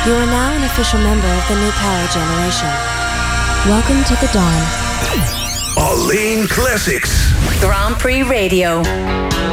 You are now an official member of the new power generation. Welcome to the dawn. Alleen Classics. Grand Prix Radio.